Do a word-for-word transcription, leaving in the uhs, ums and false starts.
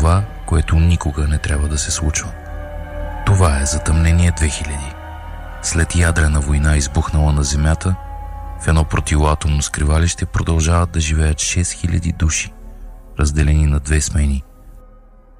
това, което никога не трябва да се случва. Това е Затъмнение две хиляди. След ядрена война, избухнала на Земята, в едно противоатомно скривалище продължават да живеят шест хиляди души, разделени на две смени